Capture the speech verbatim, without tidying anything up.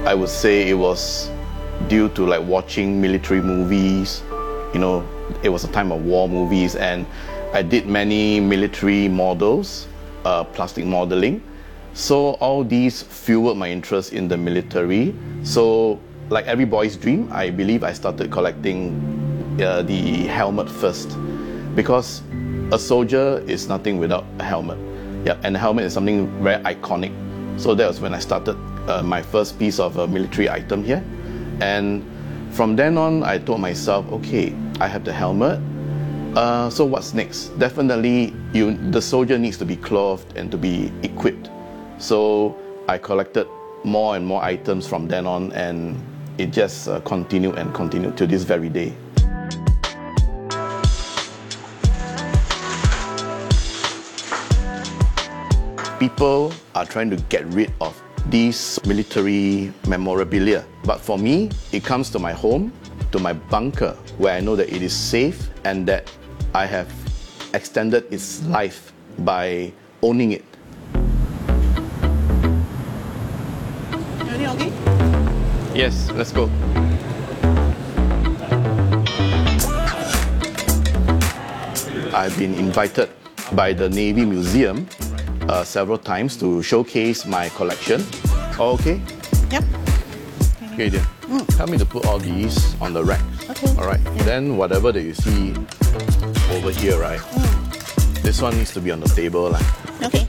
I would say it was due to like watching military movies. You know, it was a time of war movies, and I did many military models, uh, plastic modeling. So all these fueled my interest in the military. So like every boy's dream, I believe I started collecting uh, the helmet first, because a soldier is nothing without a helmet. Yeah, and a helmet is something very iconic. So that was when I started uh, my first piece of a military item here. And from then on, I told myself, okay, I have the helmet. Uh, so what's next? Definitely, you, the soldier needs to be clothed and to be equipped. So I collected more and more items from then on, and it just uh, continued and continued to this very day. People are trying to get rid of these military memorabilia. But for me, it comes to my home, to my bunker, where I know that it is safe and that I have extended its life by owning it. Everything okay? Yes, let's go. I've been invited by the Navy Museum uh, several times to showcase my collection. All okay? Yep. Okay, then. Mm. Help me to put all these on the rack. Okay. All right. Yeah. Then whatever that you see over here, right? Mm. This one needs to be on the table. Like. Okay.